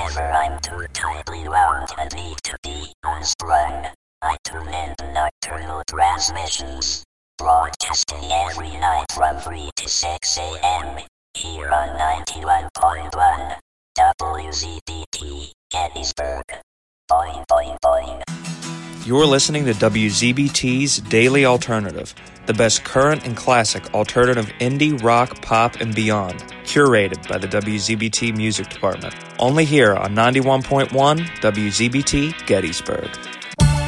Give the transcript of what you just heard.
Whenever I'm too tightly wound and need to be unsprung, I tune in to Nocturnal Transmissions, broadcasting every night from 3 to 6 a.m. here on 91.1 WZBT Gettysburg. Boing, boing, boing. You're listening to WZBT's Daily Alternative, the best current and classic alternative indie, rock, pop, and beyond, curated by the WZBT Music Department. Only here on 91.1 WZBT Gettysburg.